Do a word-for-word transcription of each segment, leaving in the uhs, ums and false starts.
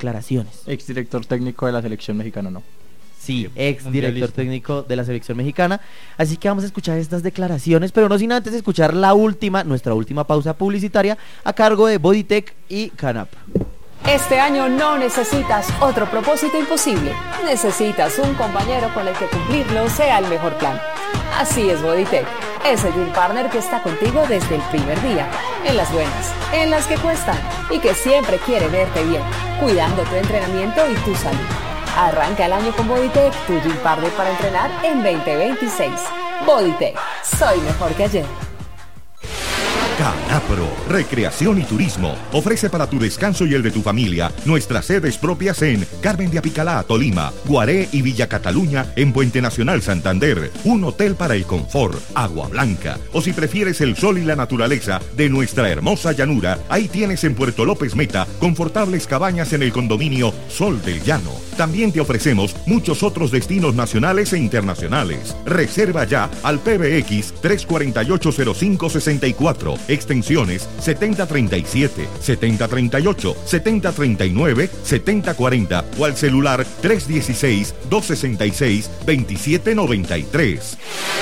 declaraciones. Exdirector técnico de la selección mexicana, ¿no? Sí, ex director técnico de la selección mexicana. Así que vamos a escuchar estas declaraciones, pero no sin antes escuchar la última, nuestra última pausa publicitaria a cargo de Bodytech y Canap. Este año no necesitas otro propósito imposible. Necesitas un compañero con el que cumplirlo sea el mejor plan. Así es Bodytech, ese gym partner que está contigo desde el primer día, en las buenas, en las que cuestan y que siempre quiere verte bien, cuidando tu entrenamiento y tu salud. Arranca el año con Bodytech, tu gym partner para entrenar en veinte veintiséis. Bodytech, soy mejor que ayer. Canapro, Recreación y Turismo, ofrece para tu descanso y el de tu familia nuestras sedes propias en Carmen de Apicalá, Tolima, Guaré y Villa Cataluña en Puente Nacional, Santander, un hotel para el confort, agua blanca, o si prefieres el sol y la naturaleza de nuestra hermosa llanura, ahí tienes en Puerto López Meta confortables cabañas en el condominio Sol del Llano. También te ofrecemos muchos otros destinos nacionales e internacionales. Reserva ya al P B X tres cuatro ocho cero cinco seis cuatro, extensiones setenta treinta y siete, setenta treinta y ocho, setenta treinta y nueve, setenta cuarenta o al celular tres uno seis, dos seis seis, dos siete nueve tres.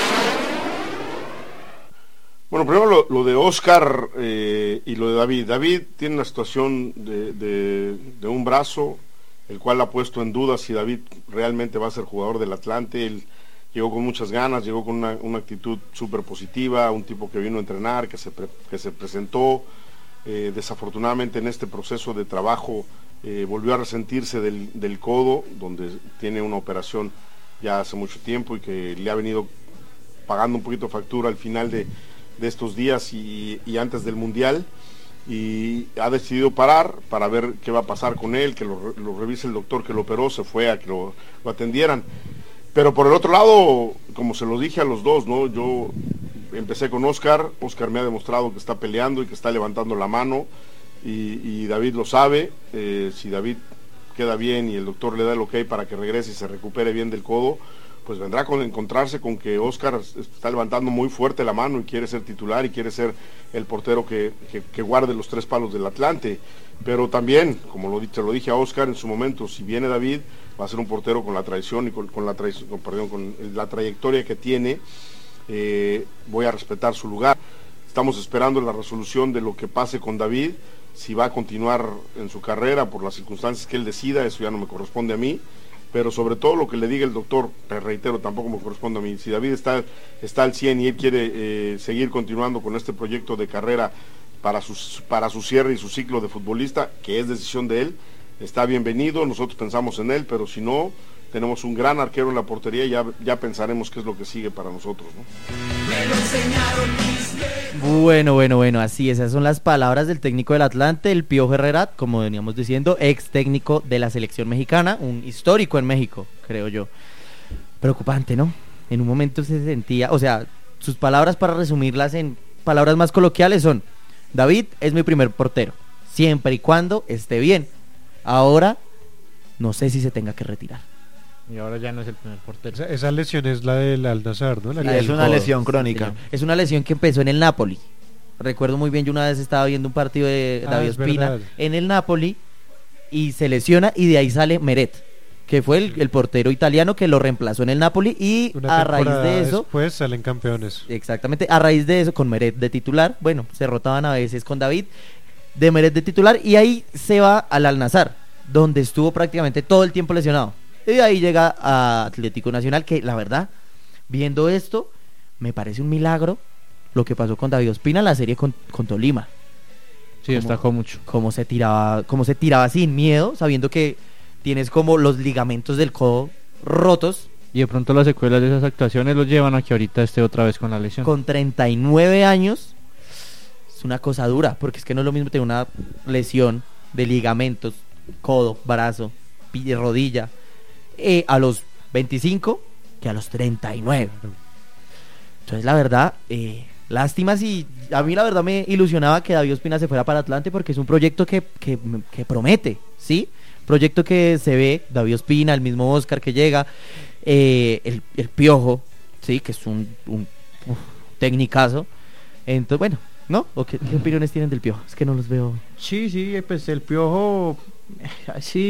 Bueno, primero lo, lo de Oscar eh, y lo de David. David tiene una situación de, de, de un brazo, el cual ha puesto en duda si David realmente va a ser jugador del Atlante. Él llegó con muchas ganas, llegó con una, una actitud súper positiva, un tipo que vino a entrenar, que se, pre, que se presentó. Eh, desafortunadamente en este proceso de trabajo eh, volvió a resentirse del, del codo, donde tiene una operación ya hace mucho tiempo y que le ha venido pagando un poquito factura al final de, de estos días y, y antes del Mundial. Y ha decidido parar para ver qué va a pasar con él, que lo, lo revise el doctor que lo operó, se fue a que lo, lo atendieran. Pero por el otro lado, como se los dije a los dos, ¿no? Yo empecé con Oscar, Oscar me ha demostrado que está peleando y que está levantando la mano, y, y David lo sabe. Eh, si David queda bien y el doctor le da el ok para que regrese y se recupere bien del codo, pues vendrá con encontrarse con que Oscar está levantando muy fuerte la mano y quiere ser titular y quiere ser el portero que, que, que guarde los tres palos del Atlante. Pero también, como lo, te lo dije a Oscar en su momento, si viene David, va a ser un portero con la tradición y con, con, la, traición, con, perdón, con la trayectoria que tiene. Eh, voy a respetar su lugar. Estamos esperando la resolución de lo que pase con David, si va a continuar en su carrera por las circunstancias que él decida, eso ya no me corresponde a mí. Pero sobre todo lo que le diga el doctor, te reitero, tampoco me corresponde a mí. Si David está, está al cien y él quiere eh, seguir continuando con este proyecto de carrera para su, para su cierre y su ciclo de futbolista, que es decisión de él, está bienvenido, nosotros pensamos en él, pero si no, tenemos un gran arquero en la portería y ya, ya pensaremos qué es lo que sigue para nosotros, ¿no? Bueno, bueno, bueno, así, esas son las palabras del técnico del Atlante, el Piojo Herrera, como veníamos diciendo, ex técnico de la selección mexicana, un histórico en México, creo yo. Preocupante, ¿no? En un momento se sentía, o sea, sus palabras, para resumirlas en palabras más coloquiales, son: David es mi primer portero, siempre y cuando esté bien. Ahora, no sé si se tenga que retirar. Y ahora ya no es el primer portero. Esa, esa lesión es la del Al-Nassr, ¿no? La La que es del una codo. lesión crónica. Sí, es una lesión que empezó en el Napoli. Recuerdo muy bien, yo una vez estaba viendo un partido de Ah, David es Ospina verdad. en el Napoli y se lesiona, y de ahí sale Meret, que fue el, el portero italiano que lo reemplazó en el Napoli, y Una a raíz temporada de eso, después salen campeones. exactamente, a raíz de eso, con Meret de titular, bueno, se rotaban a veces con David, de Meret de titular, y ahí se va al Al-Nassr, donde estuvo prácticamente todo el tiempo lesionado. Y de ahí llega a Atlético Nacional, que la verdad, viendo esto, me parece un milagro lo que pasó con David Ospina en la serie con, con Tolima. Sí, destacó mucho. Cómo se tiraba, cómo se tiraba sin miedo, sabiendo que tienes como los ligamentos del codo rotos. Y de pronto las secuelas de esas actuaciones los llevan a que ahorita esté otra vez con la lesión. Con treinta y nueve años, es una cosa dura, porque es que no es lo mismo tener una lesión de ligamentos, codo, brazo, pi- rodilla, eh, a los veinticinco que a los treinta y nueve. Entonces, la verdad, eh, lástima. Si a mí la verdad me ilusionaba que David Ospina se fuera para Atlante, porque es un proyecto que, que, que promete, ¿sí? Proyecto que se ve, David Ospina, el mismo Oscar que llega, eh, el, el Piojo, ¿sí? Que es un, un uf, tecnicazo. Entonces, bueno, ¿no? ¿O qué, qué opiniones tienen del Piojo? Es que no los veo. Sí, sí, pues el Piojo, sí,